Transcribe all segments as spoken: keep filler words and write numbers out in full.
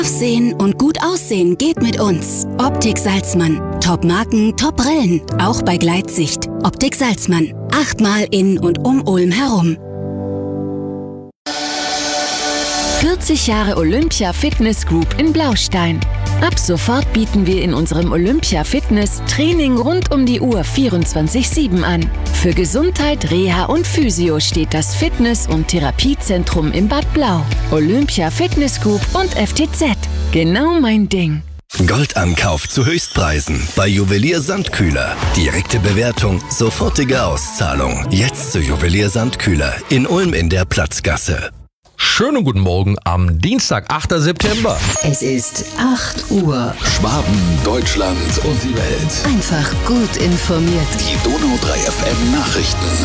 Sehen und gut aussehen geht mit uns. Optik Salzmann. Top-Marken, Top-Brillen. Auch bei Gleitsicht. Optik Salzmann. Achtmal in und um Ulm herum. vierzig Jahre Olympia Fitness Group in Blaustein. Ab sofort bieten wir in unserem Olympia Fitness Training rund um die Uhr vierundzwanzig sieben an. Für Gesundheit, Reha und Physio steht das Fitness- und Therapiezentrum im Bad Blau. Olympia Fitness Group und F T Z. Genau mein Ding. Goldankauf zu Höchstpreisen bei Juwelier Sandkühler. Direkte Bewertung, sofortige Auszahlung. Jetzt zu Juwelier Sandkühler in Ulm in der Platzgasse. Schönen guten Morgen am Dienstag, achter September. Es ist acht Uhr. Schwaben, Deutschland und die Welt. Einfach gut informiert. Die Donau drei F M Nachrichten.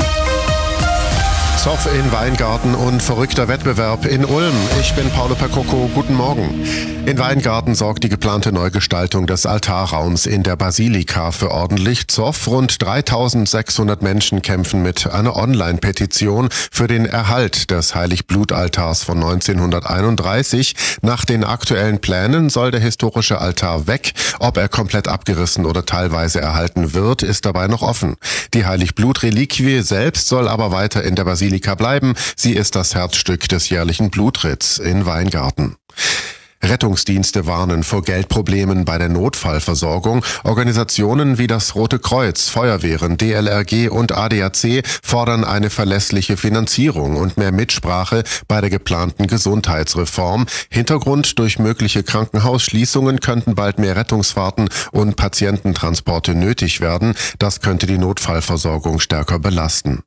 Zoff in Weingarten und verrückter Wettbewerb in Ulm. Ich bin Paolo Percocco, guten Morgen. In Weingarten sorgt die geplante Neugestaltung des Altarraums in der Basilika für ordentlich Zoff. Rund dreitausendsechshundert Menschen kämpfen mit einer Online-Petition für den Erhalt des Heiligblutaltars von neunzehnhunderteinunddreißig. Nach den aktuellen Plänen soll der historische Altar weg. Ob er komplett abgerissen oder teilweise erhalten wird, ist dabei noch offen. Die Heiligblutreliquie selbst soll aber weiter in der Basilika bleiben. Sie ist das Herzstück des jährlichen Blutritts in Weingarten. Rettungsdienste warnen vor Geldproblemen bei der Notfallversorgung. Organisationen wie das Rote Kreuz, Feuerwehren, D L R G und A D A C fordern eine verlässliche Finanzierung und mehr Mitsprache bei der geplanten Gesundheitsreform. Hintergrund: durch mögliche Krankenhausschließungen könnten bald mehr Rettungsfahrten und Patiententransporte nötig werden. Das könnte die Notfallversorgung stärker belasten.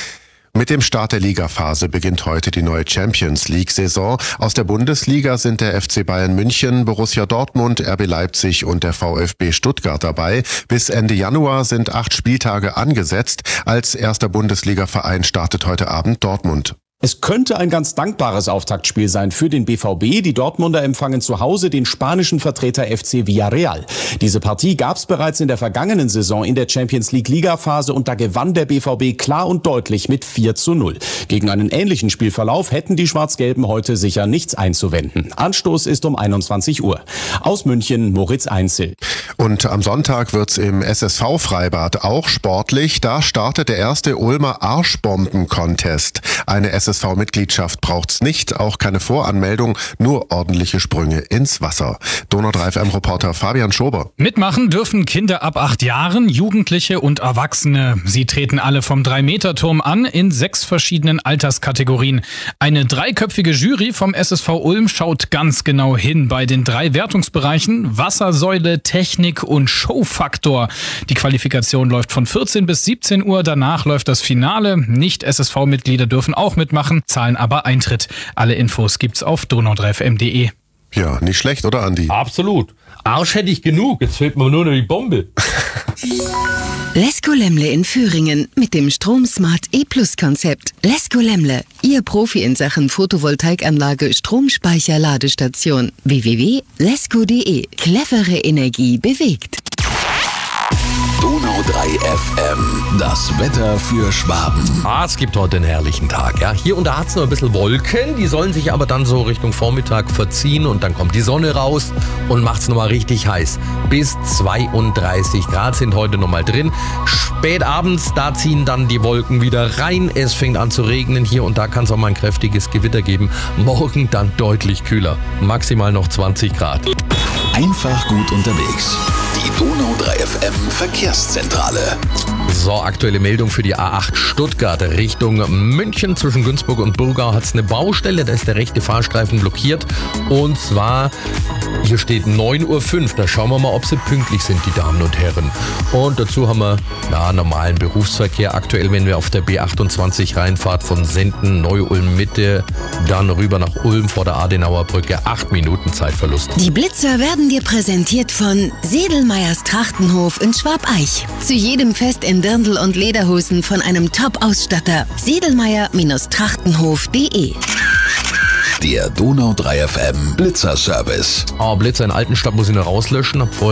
Mit dem Start der Ligaphase beginnt heute die neue Champions-League-Saison. Aus der Bundesliga sind der F C Bayern München, Borussia Dortmund, R B Leipzig und der VfB Stuttgart dabei. Bis Ende Januar sind acht Spieltage angesetzt. Als erster Bundesliga-Verein startet heute Abend Dortmund. Es könnte ein ganz dankbares Auftaktspiel sein für den B V B. Die Dortmunder empfangen zu Hause den spanischen Vertreter F C Villarreal. Diese Partie gab es bereits in der vergangenen Saison in der Champions League Ligaphase und da gewann der B V B klar und deutlich mit vier zu null. Gegen einen ähnlichen Spielverlauf hätten die Schwarz-Gelben heute sicher nichts einzuwenden. Anstoß ist um einundzwanzig Uhr. Aus München Moritz Einzel. Und am Sonntag wird's im S S V-Freibad auch sportlich. Da startet der erste Ulmer Arschbomben-Contest. Eine S S V-Mitgliedschaft braucht's nicht, auch keine Voranmeldung, nur ordentliche Sprünge ins Wasser. Donau drei F M-Reporter Fabian Schober. Mitmachen dürfen Kinder ab acht Jahren, Jugendliche und Erwachsene. Sie treten alle vom drei Meter Turm an in sechs verschiedenen Alterskategorien. Eine dreiköpfige Jury vom S S V Ulm schaut ganz genau hin bei den drei Wertungsbereichen Wassersäule, Technik und Showfaktor. Die Qualifikation läuft von vierzehn bis siebzehn Uhr, danach läuft das Finale. Nicht-S S V-Mitglieder dürfen auch mitmachen, zahlen aber Eintritt. Alle Infos gibt's auf donau drei f m punkt de. Ja, nicht schlecht, oder Andi? Absolut. Arsch hätte ich genug, jetzt fehlt mir nur noch die Bombe. Lesko Lemle in Führingen mit dem Stromsmart E-Plus-Konzept. Lesko Lemle, Ihr Profi in Sachen Photovoltaikanlage, Stromspeicher, Ladestation. w w w punkt lesko punkt de. Clevere Energie bewegt. Donau drei F M, das Wetter für Schwaben. Ah, es gibt heute einen herrlichen Tag. Ja. Hier und da hat es noch ein bisschen Wolken, die sollen sich aber dann so Richtung Vormittag verziehen und dann kommt die Sonne raus und macht es nochmal richtig heiß. Bis zweiunddreißig Grad sind heute nochmal drin. Spät abends, da ziehen dann die Wolken wieder rein. Es fängt an zu regnen. Hier und da kann es auch mal ein kräftiges Gewitter geben. Morgen dann deutlich kühler. Maximal noch zwanzig Grad. Einfach gut unterwegs. Die Donau drei F M Verkehrszentrale. So, aktuelle Meldung für die A acht Stuttgart Richtung München. Zwischen Günzburg und Burgau hat es eine Baustelle. Da ist der rechte Fahrstreifen blockiert. Und zwar, hier steht neun Uhr fünf. Da schauen wir mal, ob sie pünktlich sind, die Damen und Herren. Und dazu haben wir ja, normalen Berufsverkehr. Aktuell, wenn wir auf der B achtundzwanzig reinfahrt von Senden, Neu-Ulm Mitte, dann rüber nach Ulm vor der Adenauer Brücke. Acht Minuten Zeitverlust. Die Blitzer werden dir präsentiert von Sedelmeyers Trachtenhof in Schwabeich. Zu jedem Fest in Dirndl und Lederhosen von einem Top-Ausstatter. Sedelmeyer Trachtenhof punkt de. Der Donau drei F M Blitzerservice. Oh, Blitzer in Altenstadt muss ich noch rauslöschen. Hab vorher